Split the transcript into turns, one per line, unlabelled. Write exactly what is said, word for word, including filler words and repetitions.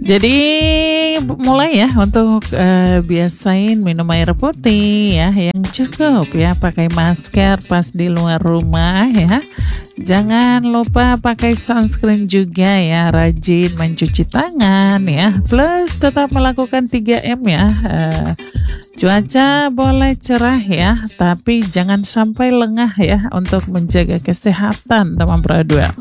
Jadi mulai ya untuk uh, biasain minum air putih ya yang cukup ya, pakai masker pas di luar rumah ya. Jangan lupa pakai sunscreen juga ya, rajin mencuci tangan ya. Plus tetap melakukan tiga M ya. Uh, cuaca boleh cerah ya, tapi jangan sampai lengah ya untuk menjaga kesehatan teman Pro dua.